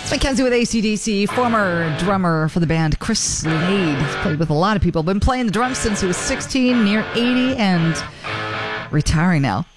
Mackenzie with AC/DC, former drummer for the band Chris Slade. He's played with a lot of people. Been playing the drums since he was 16, near 80, and retiring now.